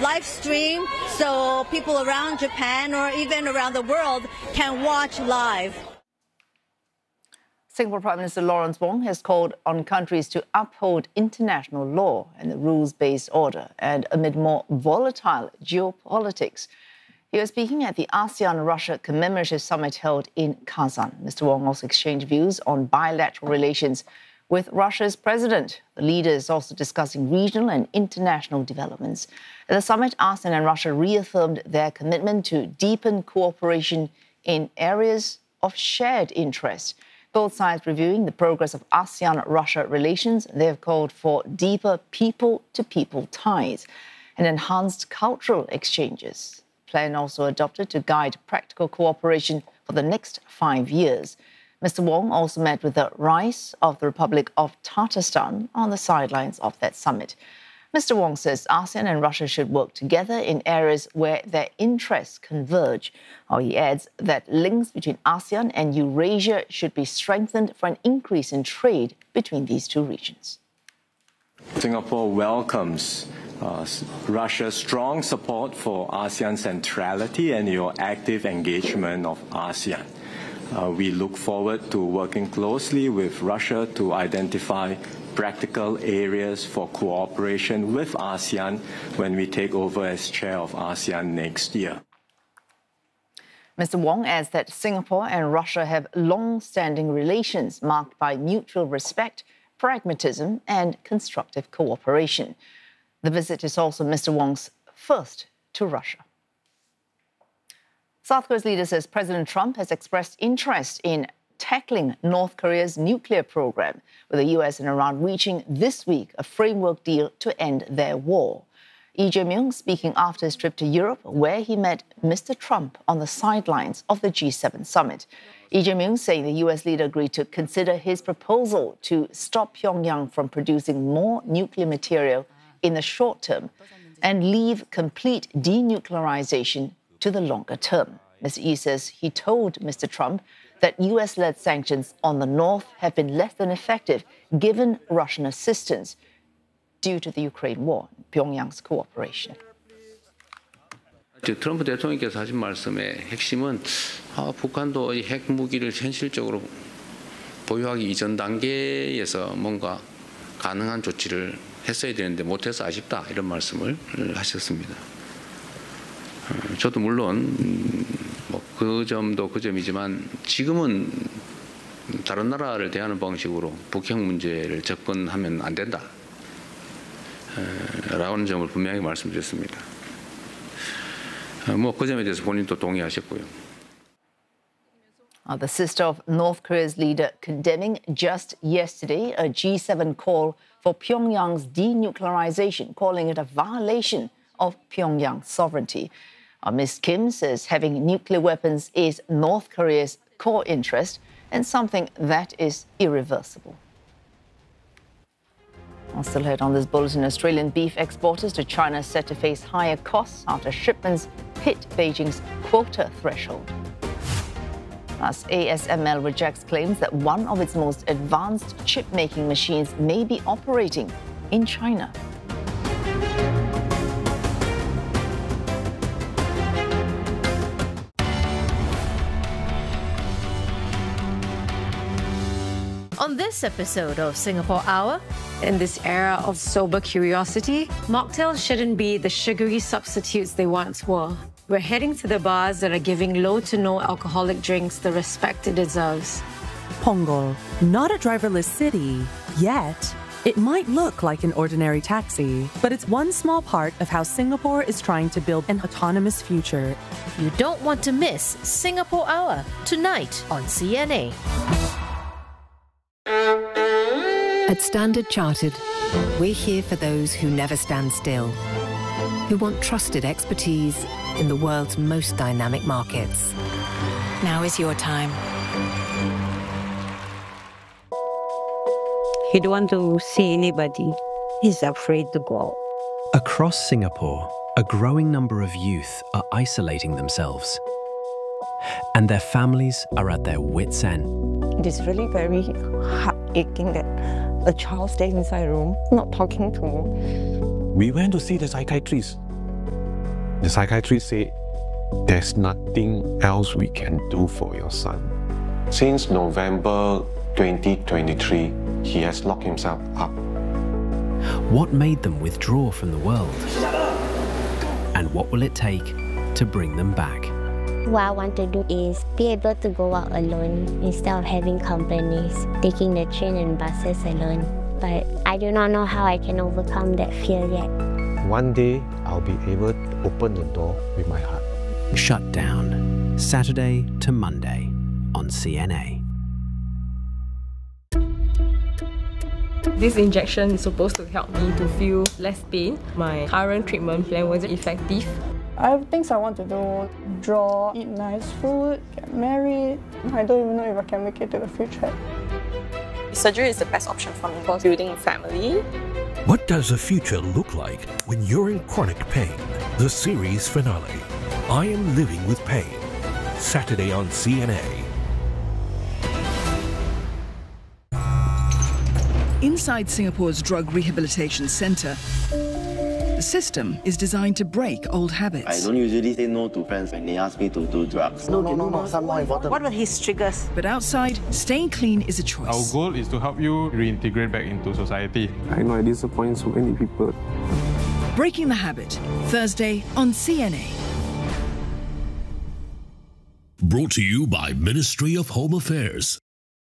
live stream so people around Japan or even around the world can watch live. Singapore Prime Minister Lawrence Wong has called on countries to uphold international law and the rules-based order, and amid more volatile geopolitics. He was speaking at the ASEAN-Russia Commemorative Summit held in Kazan. Mr. Wong also exchanged views on bilateral relations with Russia's president. The leaders also discussing regional and international developments. At the summit, ASEAN and Russia reaffirmed their commitment to deepen cooperation in areas of shared interest. Both sides reviewing the progress of ASEAN-Russia relations. They have called for deeper people-to-people ties and enhanced cultural exchanges. Plan also adopted to guide practical cooperation for the next 5 years. Mr. Wong also met with the Rais of the Republic of Tatarstan on the sidelines of that summit. Mr. Wong says ASEAN and Russia should work together in areas where their interests converge. He adds that links between ASEAN and Eurasia should be strengthened for an increase in trade between these two regions. Singapore welcomes Russia's strong support for ASEAN centrality and your active engagement of ASEAN. We look forward to working closely with Russia to identify practical areas for cooperation with ASEAN when we take over as chair of ASEAN next year. Mr. Wong adds that Singapore and Russia have long-standing relations marked by mutual respect, pragmatism and constructive cooperation. The visit is also Mr. Wong's first to Russia. South Korea's leader says President Trump has expressed interest in tackling North Korea's nuclear program, with the US and Iran reaching this week a framework deal to end their war. Lee Jae-myung speaking after his trip to Europe, where he met Mr. Trump on the sidelines of the G7 summit. Lee Jae-myung saying the US leader agreed to consider his proposal to stop Pyongyang from producing more nuclear material in the short term and leave complete denuclearization to the longer term. Mr. Lee says he told Mr. Trump that US-led sanctions on the North have been less than effective given Russian assistance due to the Ukraine war, Pyongyang's cooperation. 트럼프 대통령께서 하신 말씀의 핵심은 북한도 이 핵무기를 현실적으로 보유하기 이전 단계에서 뭔가 가능한 조치를 했어야 되는데 못해서 아쉽다 이런 말씀을 하셨습니다. 저도 물론 그 점도 그 점이지만 지금은 다른 나라를 대하는 방식으로 북핵 문제를 접근하면 안 된다 라는 점을 분명히 말씀드렸습니다. 그 점에 대해서 본인도 동의하셨고요. The sister of North Korea's leader condemning just yesterday a G7 call for Pyongyang's denuclearization, calling it a violation of Pyongyang's sovereignty. Ms. Kim says having nuclear weapons is North Korea's core interest and something that is irreversible. I'll still head on this bulletin. Australian beef exporters to China set to face higher costs after shipments hit Beijing's quota threshold. Plus, ASML rejects claims that one of its most advanced chip-making machines may be operating in China. On this episode of Singapore Hour, in this era of sober curiosity, mocktails shouldn't be the sugary substitutes they once were. We're heading to the bars that are giving low to no alcoholic drinks the respect it deserves. Punggol, not a driverless city yet. It might look like an ordinary taxi, but it's one small part of how Singapore is trying to build an autonomous future. You don't want to miss Singapore Hour tonight on CNA. At Standard Chartered, we're here for those who never stand still, who want trusted expertise in the world's most dynamic markets. Now is your time. He don't want to see anybody. He's afraid to go. Across Singapore, a growing number of youth are isolating themselves, and their families are at their wits' end. It is really very heart-aching that a child stays inside a room, not talking to you. We went to see the psychiatrist. The psychiatrist said, there's nothing else we can do for your son. Since November 2023, he has locked himself up. What made them withdraw from the world? And what will it take to bring them back? What I want to do is be able to go out alone instead of having companies, taking the train and buses alone. But I do not know how I can overcome that fear yet. One day, I'll be able to open the door with my heart. Shut Down, Saturday to Monday on CNA. This injection is supposed to help me to feel less pain. My current treatment plan wasn't effective. I have things I want to do: draw, eat nice food, get married. I don't even know if I can make it to the future. Surgery is the best option for me for building a family. What does the future look like when you're in chronic pain? The series finale, I Am Living with Pain, Saturday on CNA. Inside Singapore's Drug Rehabilitation Centre, the system is designed to break old habits. I don't usually say no to friends when they ask me to do drugs. No, some more important. What were his triggers? But outside, staying clean is a choice. Our goal is to help you reintegrate back into society. I know I disappoint so many people. Breaking the Habit, Thursday on CNA. Brought to you by Ministry of Home Affairs.